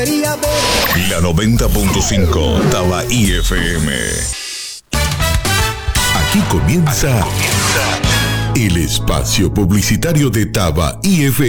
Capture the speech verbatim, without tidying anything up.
La noventa punto cinco Tabaí F M. Aquí comienza, Aquí comienza el espacio publicitario de Tabaí F